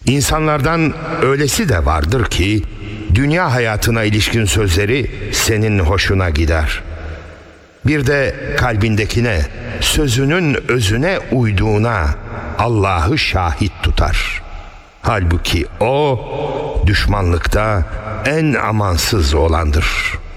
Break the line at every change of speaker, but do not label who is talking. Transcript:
İnsanlardan öylesi de vardır ki dünya hayatına ilişkin sözleri senin hoşuna gider. Bir de kalbindekine, sözünün özüne uyduğuna Allah'ı şahit tutar. Halbuki o düşmanlıkta en amansız olandır.''